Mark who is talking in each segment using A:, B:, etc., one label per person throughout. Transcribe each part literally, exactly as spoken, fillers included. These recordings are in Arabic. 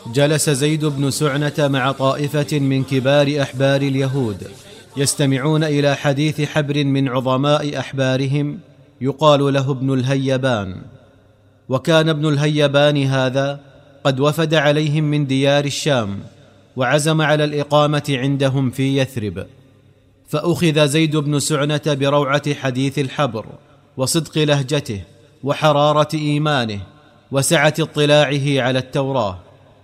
A: جلس زيد بن سعنة مع طائفة من كبار أحبار اليهود يستمعون إلى حديث حبر من عظماء أحبارهم يقال له ابن الهيبان. وكان ابن الهيبان هذا قد وفد عليهم من ديار الشام وعزم على الإقامة عندهم في يثرب. فأخذ زيد بن سعنة بروعة حديث الحبر وصدق لهجته وحرارة إيمانه وسعة اطلاعه على التوراة،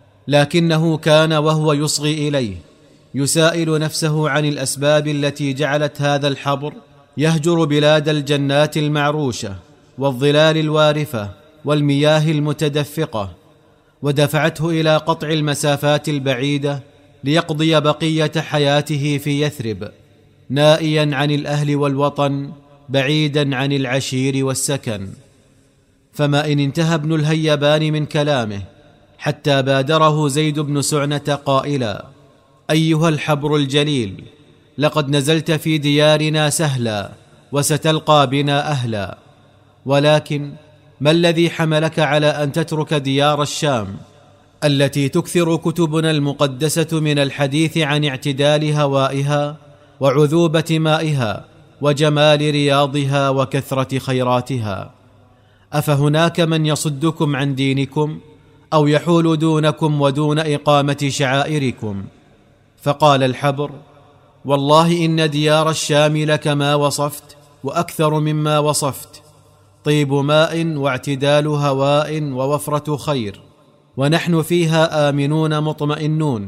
A: لكنه كان وهو يصغي إليه يسائل نفسه عن الأسباب التي جعلت هذا الحبر يهجر بلاد الجنات المعروشة والظلال الوارفة والمياه المتدفقة، ودفعته إلى قطع المسافات البعيدة ليقضي بقية حياته في يثرب نائيا عن الأهل والوطن بعيدا عن العشير والسكن. فما إن انتهى ابن الهيبان من كلامه حتى بادره زيد بن سعنة قائلا: أيها الحبر الجليل، لقد نزلت في ديارنا سهلا وستلقى بنا أهلا، ولكن ما الذي حملك على أن تترك ديار الشام التي تكثر كتبنا المقدسة من الحديث عن اعتدال هوائها وعذوبة مائها وجمال رياضها وكثرة خيراتها؟ أفهناك من يصدكم عن دينكم أو يحول دونكم ودون إقامة شعائركم؟ فقال الحبر: والله إن ديار الشام لكما وصفت وأكثر مما وصفت، طيب ماء واعتدال هواء ووفرة خير، ونحن فيها آمنون مطمئنون.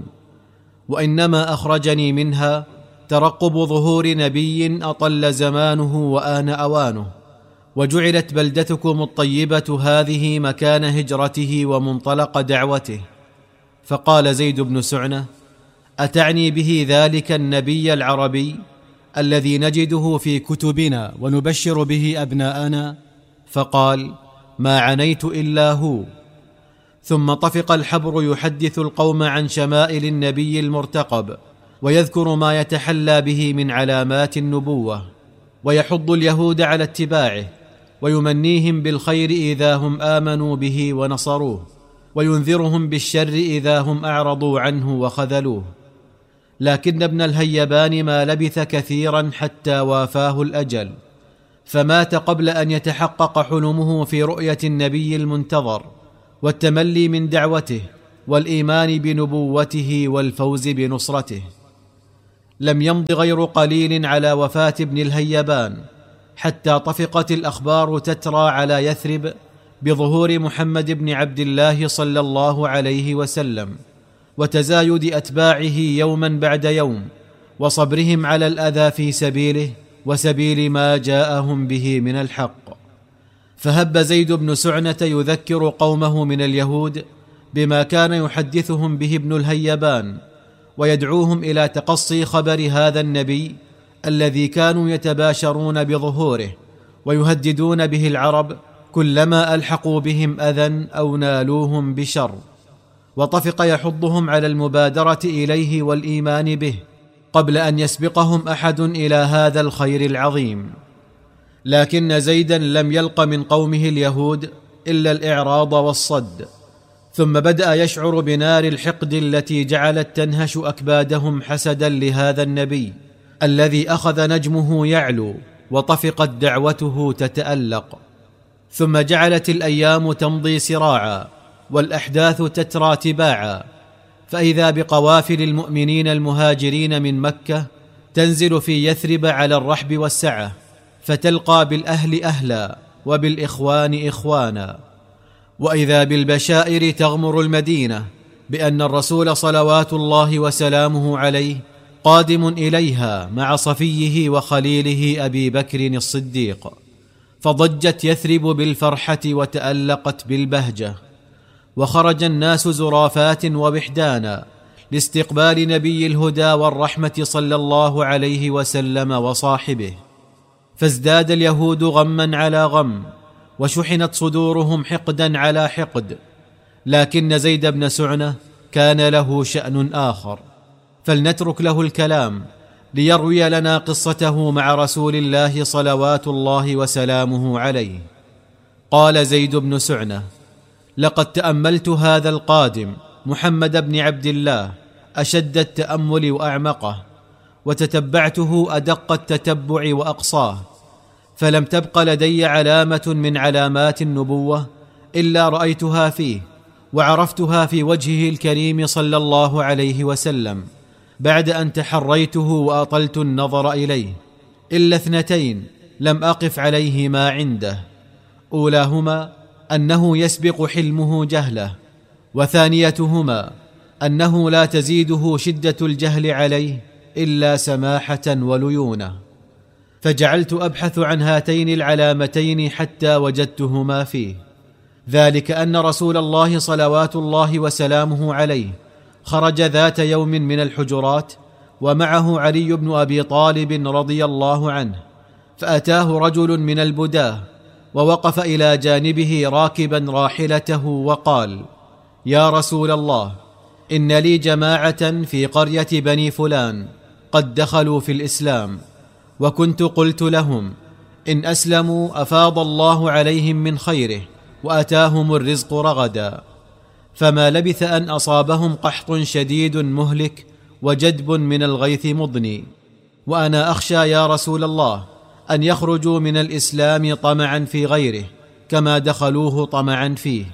A: وإنما أخرجني منها ترقب ظهور نبي أطل زمانه وآن أوانه، وجعلت بلدتكم الطيبة هذه مكان هجرته ومنطلق دعوته. فقال زيد بن سعنة: أتعني به ذلك النبي العربي الذي نجده في كتبنا ونبشر به أبناءنا؟ فقال: ما عنيت إلا هو. ثم طفق الحبر يحدث القوم عن شمائل النبي المرتقب، ويذكر ما يتحلى به من علامات النبوة، ويحض اليهود على اتباعه، ويمنيهم بالخير إذا هم آمنوا به ونصروه، وينذرهم بالشر إذا هم أعرضوا عنه وخذلوه. لكن ابن الهيبان ما لبث كثيرا حتى وافاه الأجل، فمات قبل أن يتحقق حلمه في رؤية النبي المنتظر والتملي من دعوته والإيمان بنبوته والفوز بنصرته. لم يمض غير قليل على وفاة ابن الهيبان حتى طفقت الأخبار تترى على يثرب بظهور محمد بن عبد الله صلى الله عليه وسلم، وتزايد أتباعه يوما بعد يوم، وصبرهم على الأذى في سبيله وسبيل ما جاءهم به من الحق. فهب زيد بن سعنة يذكر قومه من اليهود بما كان يحدثهم به ابن الهيبان، ويدعوهم إلى تقصي خبر هذا النبي الذي كانوا يتباشرون بظهوره ويهددون به العرب كلما ألحقوا بهم أذى أو نالوهم بشر. وطفق يحضهم على المبادرة إليه والإيمان به قبل أن يسبقهم أحد إلى هذا الخير العظيم. لكن زيدا لم يلق من قومه اليهود إلا الإعراض والصد، ثم بدأ يشعر بنار الحقد التي جعلت تنهش أكبادهم حسدا لهذا النبي الذي أخذ نجمه يعلو وطفقت دعوته تتألق. ثم جعلت الأيام تمضي سراعا والأحداث تترى تباعا، فإذا بقوافل المؤمنين المهاجرين من مكة تنزل في يثرب على الرحب والسعة، فتلقى بالأهل أهلا وبالإخوان إخوانا. وإذا بالبشائر تغمر المدينة بأن الرسول صلوات الله وسلامه عليه قادم إليها مع صفيه وخليله أبي بكر الصديق، فضجت يثرب بالفرحة وتألقت بالبهجة، وخرج الناس زرافات ووحدانا لاستقبال نبي الهدى والرحمة صلى الله عليه وسلم وصاحبه. فازداد اليهود غما على غم، وشحنت صدورهم حقدا على حقد. لكن زيد بن سعنة كان له شأن آخر، فلنترك له الكلام ليروي لنا قصته مع رسول الله صلوات الله وسلامه عليه. قال زيد بن سعنة: لقد تأملت هذا القادم محمد بن عبد الله أشد التأمل وأعمقه، وتتبعته أدق التتبع وأقصاه، فلم تبق لدي علامة من علامات النبوة إلا رأيتها فيه وعرفتها في وجهه الكريم صلى الله عليه وسلم بعد أن تحريته وأطلت النظر إليه، إلا اثنتين لم أقف عليهما عنده: أولاهما أنه يسبق حلمه جهله، وثانيتهما أنه لا تزيده شدة الجهل عليه إلا سماحة وليونة. فجعلت أبحث عن هاتين العلامتين حتى وجدتهما فيه، ذلك أن رسول الله صلوات الله وسلامه عليه خرج ذات يوم من الحجرات ومعه علي بن أبي طالب رضي الله عنه، فأتاه رجل من البداه ووقف إلى جانبه راكبا راحلته وقال: يا رسول الله، إن لي جماعة في قرية بني فلان قد دخلوا في الإسلام، وكنت قلت لهم إن أسلموا أفاض الله عليهم من خيره وأتاهم الرزق رغدا، فما لبث أن أصابهم قحط شديد مهلك وجدب من الغيث مضني، وأنا أخشى يا رسول الله أن يخرجوا من الإسلام طمعا في غيره كما دخلوه طمعا فيه،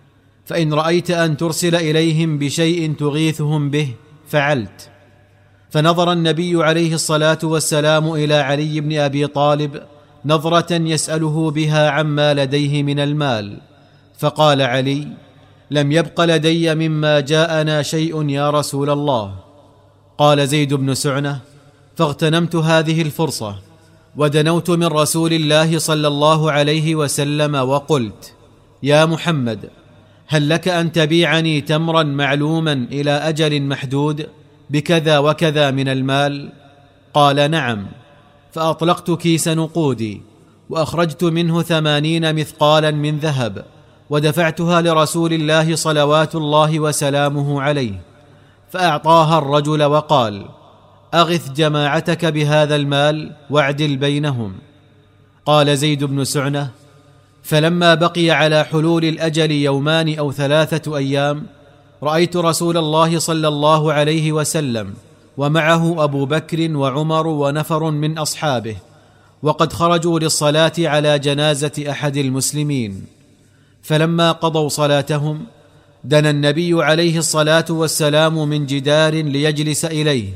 A: فإن رأيت أن ترسل إليهم بشيء تغيثهم به فعلت. فنظر النبي عليه الصلاة والسلام إلى علي بن أبي طالب نظرة يسأله بها عما لديه من المال، فقال علي: لم يبق لدي مما جاءنا شيء يا رسول الله. قال زيد بن سعنة: فاغتنمت هذه الفرصة ودنوت من رسول الله صلى الله عليه وسلم وقلت: يا محمد، هل لك أن تبيعني تمرا معلوما إلى أجل محدود بكذا وكذا من المال؟ قال: نعم. فأطلقت كيس نقودي وأخرجت منه ثمانين مثقالا من ذهب ودفعتها لرسول الله صلوات الله وسلامه عليه، فأعطاها الرجل وقال: أغث جماعتك بهذا المال واعدل بينهم. قال زيد بن سعنة: فلما بقي على حلول الأجل يومان أو ثلاثة أيام رأيت رسول الله صلى الله عليه وسلم ومعه أبو بكر وعمر ونفر من أصحابه، وقد خرجوا للصلاة على جنازة أحد المسلمين، فلما قضوا صلاتهم دنا النبي عليه الصلاة والسلام من جدار ليجلس إليه،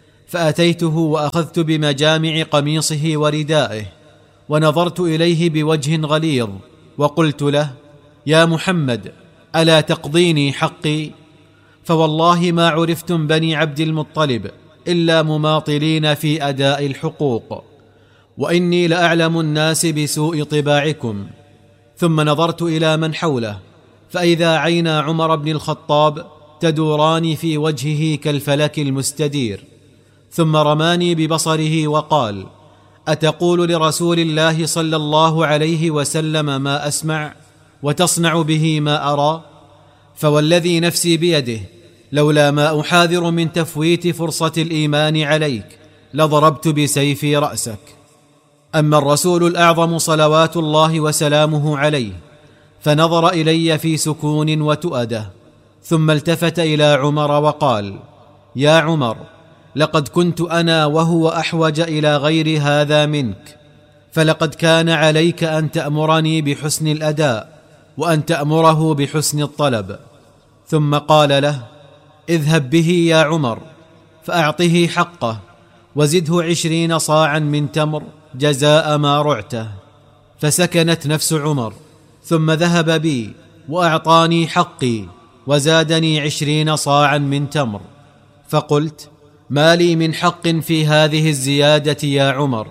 A: فأتيته وأخذت بمجامع قميصه وردائه ونظرت إليه بوجه غليظ وقلت له: يا محمد، ألا تقضيني حقي؟ فوالله ما عرفتم بني عبد المطلب إلا مماطلين في أداء الحقوق، وإني لأعلم الناس بسوء طباعكم. ثم نظرت إلى من حوله فإذا عينا عمر بن الخطاب تدوران في وجهه كالفلك المستدير، ثم رماني ببصره وقال: أتقول لرسول الله صلى الله عليه وسلم ما أسمع وتصنع به ما أرى؟ فوالذي نفسي بيده لولا ما أحاذر من تفويت فرصة الإيمان عليك لضربت بسيفي رأسك. أما الرسول الأعظم صلوات الله وسلامه عليه فنظر إلي في سكون وتؤدة، ثم التفت إلى عمر وقال: يا عمر، لقد كنت أنا وهو أحوج إلى غير هذا منك، فلقد كان عليك أن تأمرني بحسن الأداء وأن تأمره بحسن الطلب. ثم قال له: اذهب به يا عمر فأعطه حقه وزده عشرين صاعا من تمر جزاء ما رعته. فسكنت نفس عمر، ثم ذهب بي وأعطاني حقي وزادني عشرين صاعا من تمر، فقلت: ما لي من حق في هذه الزيادة يا عمر؟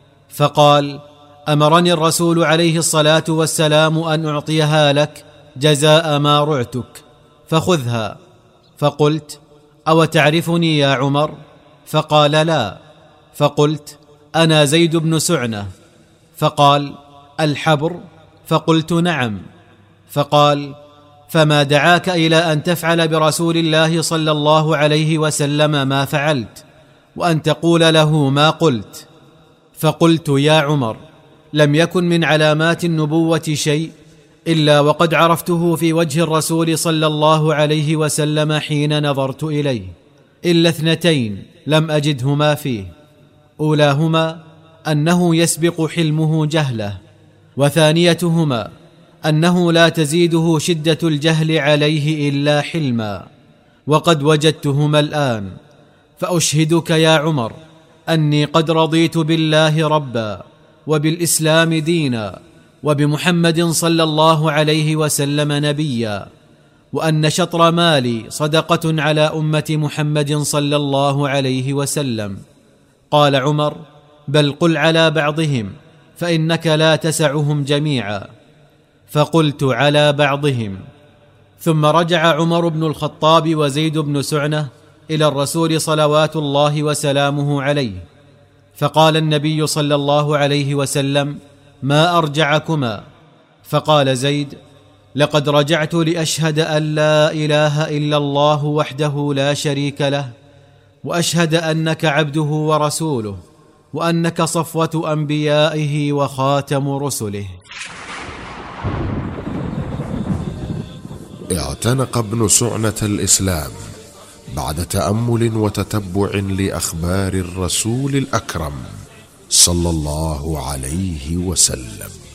A: فقال: أمرني الرسول عليه الصلاة والسلام أن أعطيها لك جزاء ما رعتك، فخذها. فقلت: أو تعرفني يا عمر؟ فقال: لا. فقلت: أنا زيد بن سعنة. فقال: الحبر؟ فقلت: نعم. فقال: فما دعاك إلى أن تفعل برسول الله صلى الله عليه وسلم ما فعلت وأن تقول له ما قلت؟ فقلت: يا عمر، لم يكن من علامات النبوة شيء إلا وقد عرفته في وجه الرسول صلى الله عليه وسلم حين نظرت إليه، إلا اثنتين لم أجدهما فيه: أولاهما أنه يسبق حلمه جهله، وثانيتهما أنه لا تزيده شدة الجهل عليه إلا حلما. وقد وجدتهما الآن، فأشهدك يا عمر أني قد رضيت بالله ربا، وبالإسلام دينا، وبمحمد صلى الله عليه وسلم نبيا، وأن شطر مالي صدقة على أمة محمد صلى الله عليه وسلم. قال عمر: بل قل على بعضهم، فإنك لا تسعهم جميعا. فقلت: على بعضهم. ثم رجع عمر بن الخطاب وزيد بن سعنة إلى الرسول صلوات الله وسلامه عليه، فقال النبي صلى الله عليه وسلم: ما أرجعكما؟ فقال زيد: لقد رجعت لأشهد أن لا إله إلا الله وحده لا شريك له، وأشهد أنك عبده ورسوله، وأنك صفوة أنبيائه وخاتم رسله.
B: اعتنق ابن سعنة الإسلام بعد تأمل وتتبع لأخبار الرسول الأكرم صلى الله عليه وسلم.